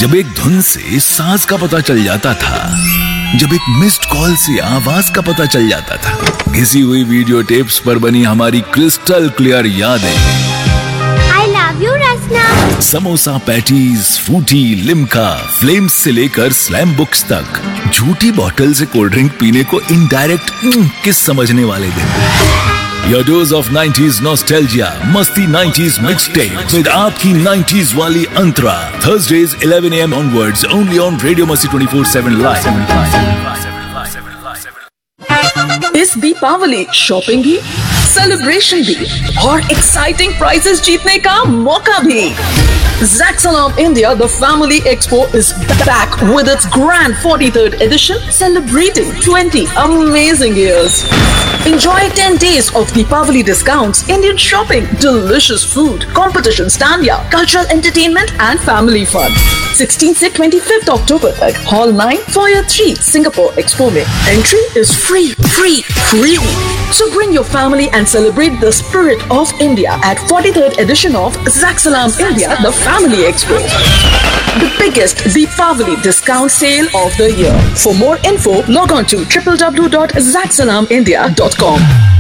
जब एक धुन से सांस का पता चल जाता था, जब एक मिस्ड कॉल से आवाज का पता चल जाता था, घिसी हुई वीडियो टेप्स पर बनी हमारी क्रिस्टल क्लियर यादें। I love you, Rasna. Samosa patties, Frooti, Limca, flames से लेकर स्लैम बुक्स तक, झूठी बोतल से कोल्ड ड्रिंक पीने को इनडायरेक्ट किस समझने वाले दिन। Your dose of 90s nostalgia, मस्ती 90s mixtape with आपकी 90s वाली अंतरा। Thursdays 11 AM onwards only on Radio Masti 24/7 live। इस दीपावली शॉपिंग भी, सेलिब्रेशन भी और एक्साइटिंग प्राइजेस जीतने का मौका भी। Zaxalam India, the Family Expo is back with its grand 43rd edition, celebrating 20 amazing years. Enjoy 10 days of Deepavali discounts, Indian shopping, delicious food, competition stanya, cultural entertainment and family fun. 16th से 25th October तक Hall 9, Foyer 3, Singapore Expo में. Entry is free. So bring your family and celebrate the spirit of India at 43rd edition of Zaxalam India, the Family Expo. The biggest Deepavali discount sale of the year. For more info, log on to www.zaxalamindia.com.